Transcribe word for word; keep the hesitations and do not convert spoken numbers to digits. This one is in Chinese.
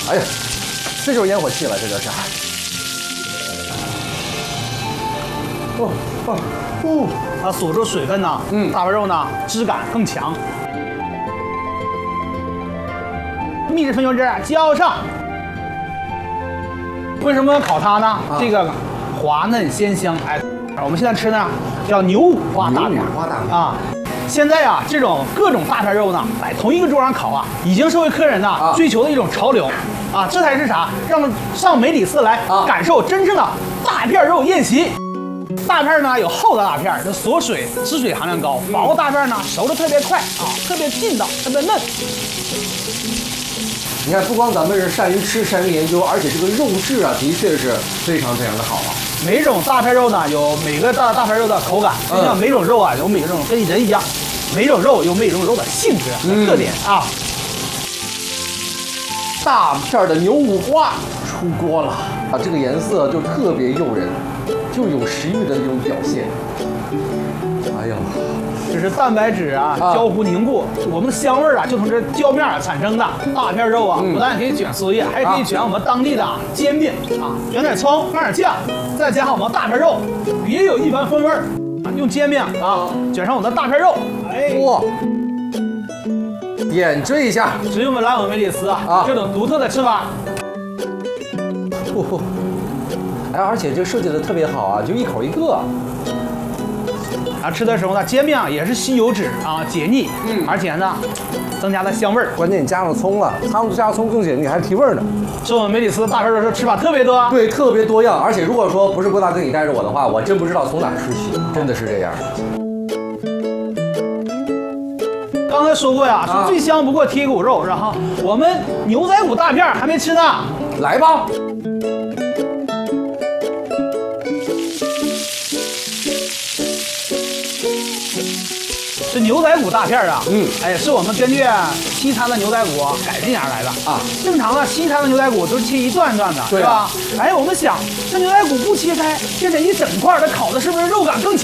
哎呀，这就是烟火气了，这就是。哦哦哦， 它锁住水分呢，嗯，大白肉呢质感更强。秘制葱油汁浇上。为什么要烤它呢？啊、这个滑嫩鲜香，哎，我们现在吃呢叫牛五花大片， 花大片啊。现在啊，这种各种大片肉呢，在同一个桌上烤啊，已经是为客人呢、啊、追求的一种潮流啊。这才是啥？让上梅里斯来感受真正的大片肉宴席。大片呢有厚的大片，就锁水，汁水含量高；薄大片呢熟的特别快啊，特别劲道，特别嫩。 你看，不光咱们是善于吃、善于研究，而且这个肉质啊，的确是非常非常的好啊。 每种大片肉呢，有每个大大片肉的口感，就像每种肉啊，有每种跟人一样，每种肉有每种肉的性质和特点啊。 大片的牛五花出锅了啊，这个颜色就特别诱人，就有食欲的那种表现。哎呦！ 这是蛋白质啊，焦糊凝固，我们的香味啊就从这焦面啊产生的。大片肉啊，不但可以卷酥叶，还可以卷我们当地的煎饼啊，卷点葱，放点酱，再加上我们大片肉，别有一番风味儿。用煎饼啊卷上我们的大片肉，哎，哇， 点缀一下， 只有我们莱姆梅里斯啊这种独特的吃法。 哦，哎，而且这设计的特别好啊，就一口一个。 啊，吃的时候呢，煎饼也是吸油脂啊，解腻，嗯，而且呢，增加了香味儿。 关键你加上葱了，汤加葱更解腻，还提味儿呢。 吃我们梅里斯大片肉的时候吃法特别多， 对，特别多样。而且如果说不是郭大哥你带着我的话，我真不知道从哪吃起，真的是这样。 刚才说过呀，说最香不过贴骨肉，然后我们牛仔骨大片还没吃呢， 来吧。 这牛仔骨大片啊，嗯，哎，是我们根据西餐的牛仔骨改进而来的啊。正常的西餐的牛仔骨都是切一段段的，对吧？哎，我们想这牛仔骨不切开，变成一整块，它烤的是不是肉感更强？